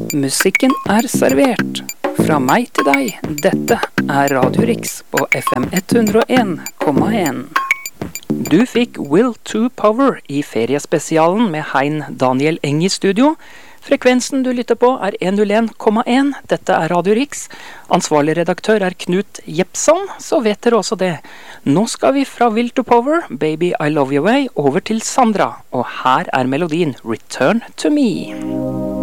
Musikken er servert. Fra meg til deg, dette er Radio Rix på FM 101,1. Du fikk Will to Power i feriespesialen med Hein Daniel Eng i studio. Frekvensen du lytter på er 101,1. Dette er Radio Rix. Ansvarlig redaktør er Knut Jepson, så vet dere også det. Nå skal vi fra Will to Power, Baby I Love You Way, over til Sandra. Og her er melodien Return to Me.